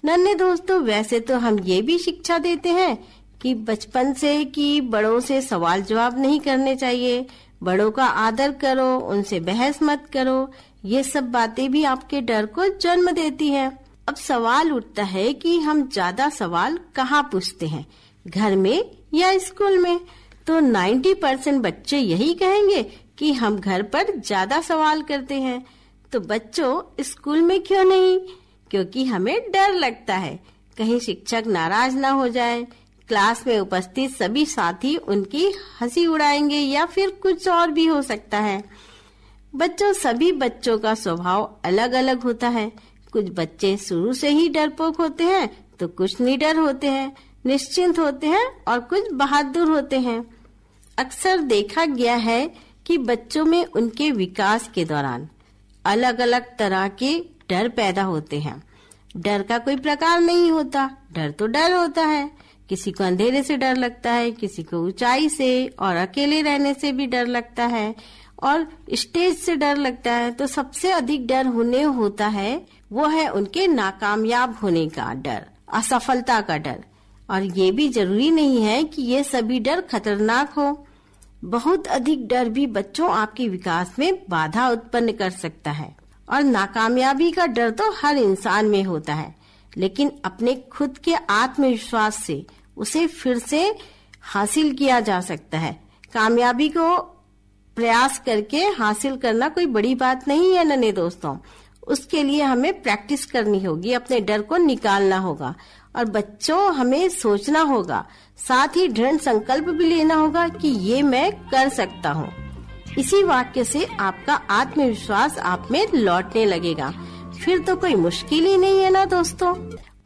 नन्हे दोस्तों, वैसे तो हम ये भी शिक्षा देते हैं कि बचपन से कि बड़ों से सवाल जवाब नहीं करने चाहिए, बड़ों का आदर करो, उनसे बहस मत करो। ये सब बातें भी आपके डर को जन्म देती हैं। अब सवाल उठता है कि हम ज्यादा सवाल कहाँ पूछते हैं, घर में या स्कूल में? तो 90% बच्चे यही कहेंगे कि हम घर पर ज्यादा सवाल करते हैं। तो बच्चों, स्कूल में क्यों नहीं? क्योंकि हमें डर लगता है कहीं शिक्षक नाराज ना हो जाए, क्लास में उपस्थित सभी साथी उनकी हंसी उड़ाएंगे या फिर कुछ और भी हो सकता है। बच्चों, सभी बच्चों का स्वभाव अलग अलग होता है। कुछ बच्चे शुरू से ही डरपोक होते हैं तो कुछ निडर होते हैं, निश्चिंत होते हैं और कुछ बहादुर होते हैं। अक्सर देखा गया है कि बच्चों में उनके विकास के दौरान अलग अलग तरह के डर पैदा होते हैं। डर का कोई प्रकार नहीं होता, डर तो डर होता है। किसी को अंधेरे से डर लगता है, किसी को ऊंचाई से और अकेले रहने से भी डर लगता है और स्टेज से डर लगता है। तो सबसे अधिक डर उन्हें होता है वो है उनके नाकामयाब होने का डर, असफलता का डर। और ये भी जरूरी नहीं है कि ये सभी डर खतरनाक हो। बहुत अधिक डर भी बच्चों आपके विकास में बाधा उत्पन्न कर सकता है। और नाकामयाबी का डर तो हर इंसान में होता है, लेकिन अपने खुद के आत्मविश्वास से उसे फिर से हासिल किया जा सकता है। कामयाबी को प्रयास करके हासिल करना कोई बड़ी बात नहीं है नन्हे दोस्तों। उसके लिए हमें प्रैक्टिस करनी होगी, अपने डर को निकालना होगा। और बच्चों, हमें सोचना होगा, साथ ही दृढ़ संकल्प भी लेना होगा कि ये मैं कर सकता हूँ। इसी वाक्य से आपका आत्मविश्वास आप में लौटने लगेगा। फिर तो कोई मुश्किल ही नहीं है ना दोस्तों।